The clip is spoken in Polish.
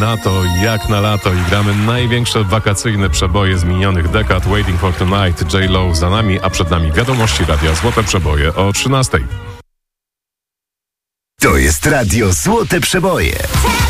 Na to jak na lato i gramy największe wakacyjne przeboje z minionych dekad. Waiting for Tonight, J-Lo za nami, a przed nami wiadomości radia Złote Przeboje o 13:00. To jest radio Złote Przeboje.